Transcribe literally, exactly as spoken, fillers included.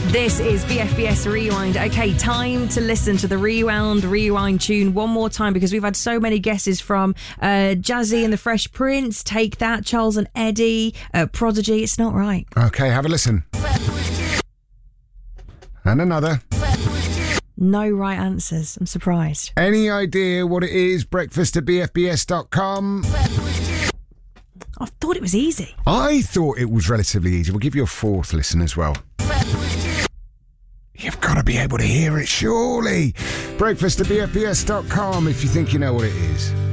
This is B F B S Rewind. Okay, time to listen to the Rewound Rewind tune one more time because we've had so many guesses from uh, Jazzy and the Fresh Prince, Take That, Charles and Eddie, uh, Prodigy. It's not right. Okay, have a listen. And another. No right answers. I'm surprised. Any idea what it is? Breakfast at b f b s dot com. I thought it was easy. I thought it was relatively easy. We'll give you a fourth listen as well. You've got to be able to hear it, surely. Breakfast at b f b s dot com if you think you know what it is.